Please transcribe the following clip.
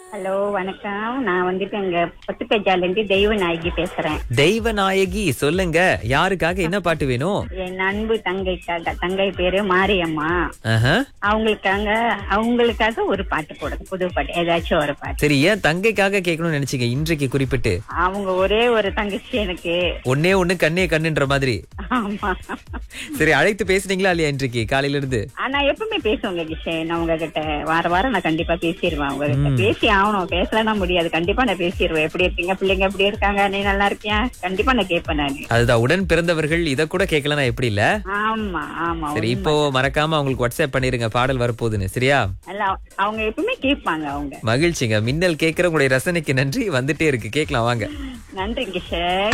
Hello வணக்கம். நான் வந்துட்டு அங்க பத்துப்பேஜால இருந்து தெய்வநாயகி பேசுறேன். தெய்வநாயகி, சொல்லுங்க. யாருக்காக என்ன பாட்டு வேணும்? என் அன்பு தங்கைக்காக. தங்கை பேரு மாரியம்மா. ஆஹா. அவங்களுக்காக ஒரு பாட்டு போடுங்க, புது பாட்டு ஏதாச்சும் ஒரு பாட்டு. சரி, ஏன் தங்கைக்காக கேட்கணும்னு நினைச்சீங்க இன்றைக்கு குறிப்பிட்டு? அவங்க ஒரே ஒரு தங்கச்சி எனக்கு. ஒன்னே ஒண்ணு கண்ணே கண்ணுன்ற மாதிரி. ஆமா. சரி, அழைத்து பேசுனீங்களா இல்லையா இன்றைக்கு காலையில இருந்து? ஆனா எப்பவுமே பேசுவாங்க கிஷன். நான் உங்ககிட்ட வாரம் நான் கண்டிப்பா பேசிடுவேன். உங்ககிட்ட பேசி ஆகணும், பேசலன்னா முடியாது. கண்டிப்பா நான் பேசிடுவேன். எப்படி இருக்கீங்க பிள்ளைங்க, எப்படி இருக்காங்க, நீ நல்லா இருக்கியா, கண்டிப்பா நான் கேட்பேன். நானு அதுதான், உடன் பிறந்தவர்கள் இத கூட கேட்கலன்னா எப்படி இல்ல? ஆமா ஆமா. சரி, இப்போ மறக்காம அவங்களுக்கு வாட்ஸ்அப் பண்ணிருங்க பாடல் வரப்போகுதுன்னு. சரியா? அவங்க எப்பவுமே கேட்பாங்க. அவங்க மகிழ்ச்சிங்க. மின்னல் கேட்கிற உங்களுடைய ரசனைக்கு நன்றி. வந்துட்டே இருக்கு, கேட்கலாம் வாங்க. நன்றி கிஷன்.